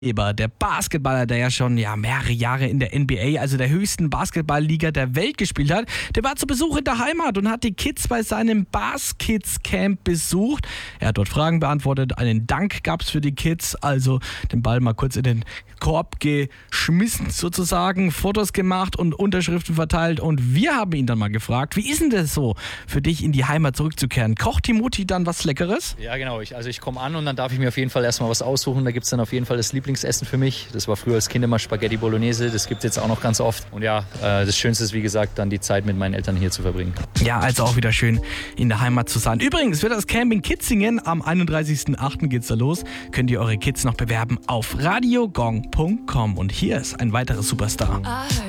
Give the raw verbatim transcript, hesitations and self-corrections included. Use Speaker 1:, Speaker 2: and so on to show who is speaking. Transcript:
Speaker 1: Eber, der Basketballer, der ja schon ja, mehrere Jahre in der N B A, also der höchsten Basketballliga der Welt gespielt hat, der war zu Besuch in der Heimat und hat die Kids bei seinem Baskids-Camp besucht. Er hat dort Fragen beantwortet, einen Dank gab es für die Kids, also den Ball mal kurz in den Korb geschmissen sozusagen, Fotos gemacht und Unterschriften verteilt, und wir haben ihn dann mal gefragt, wie ist denn das so für dich, in die Heimat zurückzukehren? Kocht die Mutti dann was Leckeres?
Speaker 2: Ja genau, ich, also ich komme an und dann darf ich mir auf jeden Fall erstmal was aussuchen, da gibt es dann auf jeden Fall das Lieblingsessen für mich. Das war früher als Kind immer Spaghetti Bolognese, das gibt es jetzt auch noch ganz oft. Und ja, äh, das Schönste ist, wie gesagt, dann die Zeit mit meinen Eltern hier zu verbringen.
Speaker 1: Ja, also auch wieder schön in der Heimat zu sein. Übrigens wird das Camp in Kitzingen am einunddreißigsten achten geht's da los. Könnt ihr eure Kids noch bewerben auf radiogong punkt com. Und hier ist ein weiterer Superstar.